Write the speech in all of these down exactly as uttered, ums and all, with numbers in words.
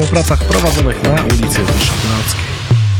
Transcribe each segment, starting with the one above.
o pracach prowadzonych na ulicy Wyszogrodzkiej.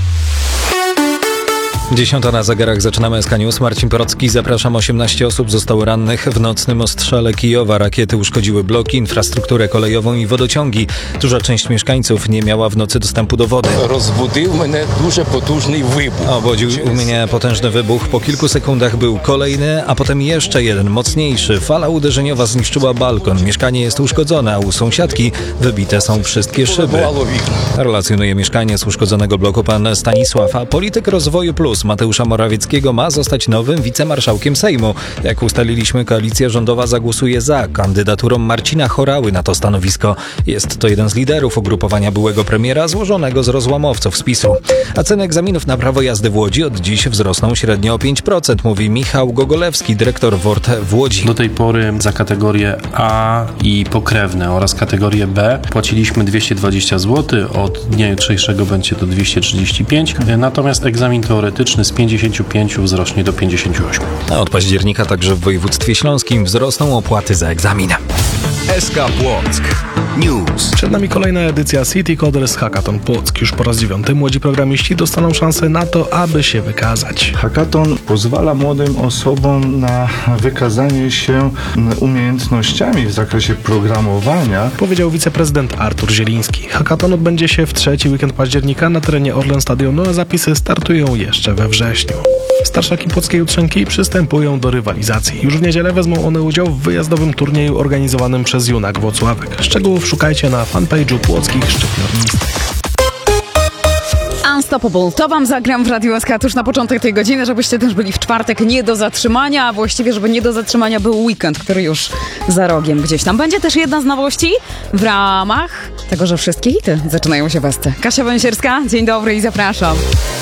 Dziesiąta na zegarach, zaczynamy S K News. Marcin Porocki, zapraszam. osiemnaście osób zostało rannych w nocnym ostrzale Kijowa. Rakiety uszkodziły bloki, infrastrukturę kolejową i wodociągi. Duża część mieszkańców nie miała w nocy dostępu do wody. Rozbudził mnie duży potężny wybuch. Obudził mnie potężny wybuch. Po kilku sekundach był kolejny, a potem jeszcze jeden, mocniejszy. Fala uderzeniowa zniszczyła balkon. Mieszkanie jest uszkodzone, a u sąsiadki wybite są wszystkie szyby. Relacjonuje mieszkanie z uszkodzonego bloku pan Stanisław. A polityk Rozwoju Plus Mateusza Morawieckiego ma zostać nowym wicemarszałkiem Sejmu. Jak ustaliliśmy, koalicja rządowa zagłosuje za kandydaturą Marcina Horały na to stanowisko. Jest to jeden z liderów ugrupowania byłego premiera złożonego z rozłamowców z PiSu. A ceny egzaminów na prawo jazdy w Łodzi od dziś wzrosną średnio o pięć procent, mówi Michał Gogolewski, dyrektor W O R T w Łodzi. Do tej pory za kategorię A i pokrewne oraz kategorię B płaciliśmy dwieście dwadzieścia złotych, od dnia jutrzejszego będzie to dwieście trzydzieści pięć, natomiast egzamin teoretyczny z pięćdziesięciu pięciu wzrośnie do pięćdziesięciu ośmiu. A od października także w województwie śląskim wzrosną opłaty za egzamin. S K Płock News. Przed nami kolejna edycja City Coders Hackathon Płock. Już po raz dziewiąty młodzi programiści dostaną szansę na to, aby się wykazać. Hackathon pozwala młodym osobom na wykazanie się umiejętnościami w zakresie programowania, powiedział wiceprezydent Artur Zieliński. Hackathon odbędzie się w trzeci weekend października na terenie Orlen Stadionu, a zapisy startują jeszcze we wrześniu. Starszaki płockiej jutrzenki przystępują do rywalizacji. Już w niedzielę wezmą one udział w wyjazdowym turnieju organizowanym przez Junak Włocławek. Szczegółów szukajcie na fanpage'u płockich szczytniornistek. Unstoppable. To wam zagram w Radiu S K tuż na początek tej godziny, żebyście też byli w czwartek nie do zatrzymania, a właściwie, żeby nie do zatrzymania był weekend, który już za rogiem gdzieś tam. Będzie też jedna z nowości w ramach tego, że wszystkie hity zaczynają się w Esce. Kasia Węsierska, dzień dobry i zapraszam.